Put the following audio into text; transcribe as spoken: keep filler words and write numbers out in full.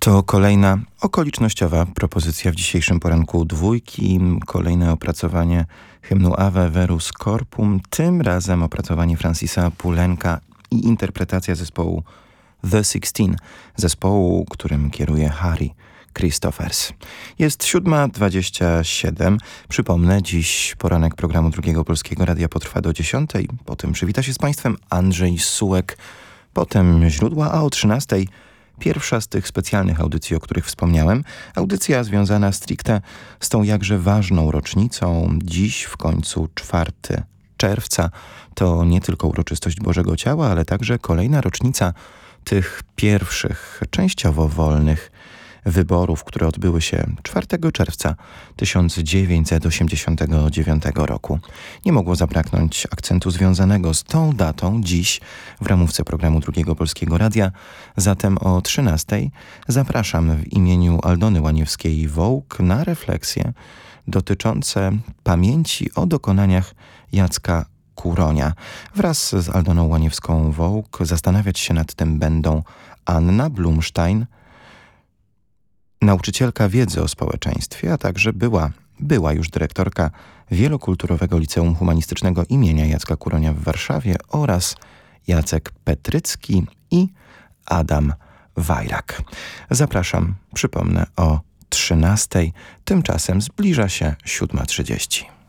To kolejna okolicznościowa propozycja w dzisiejszym poranku dwójki, kolejne opracowanie hymnu Ave Verus Corpum, tym razem opracowanie Francisa Poulenca i interpretacja zespołu The Sixteen, zespołu, którym kieruje Harry Christophers. Jest siódma dwadzieścia siedem. Przypomnę, dziś poranek programu Drugiego Polskiego Radia potrwa do dziesiątej. Potem przywita się z Państwem Andrzej Sułek. Potem źródła, a o trzynastej pierwsza z tych specjalnych audycji, o których wspomniałem. Audycja związana stricte z tą jakże ważną rocznicą. Dziś w końcu czwartego czerwca. To nie tylko uroczystość Bożego Ciała, ale także kolejna rocznica tych pierwszych, częściowo wolnych wyborów, które odbyły się czwartego czerwca tysiąc dziewięćset osiemdziesiątego dziewiątego roku. Nie mogło zabraknąć akcentu związanego z tą datą dziś w ramówce programu Drugiego Polskiego Radia. Zatem o trzynastej zapraszam w imieniu Aldony Łaniewskiej-Wołk na refleksje dotyczące pamięci o dokonaniach Jacka Kuronia. Wraz z Aldoną Łaniewską-Wołk zastanawiać się nad tym będą Anna Blumstein, nauczycielka wiedzy o społeczeństwie, a także była, była już dyrektorka Wielokulturowego Liceum Humanistycznego imienia Jacka Kuronia w Warszawie oraz Jacek Petrycki i Adam Wajrak. Zapraszam, przypomnę, o trzynastej. Tymczasem zbliża się siódma trzydzieści.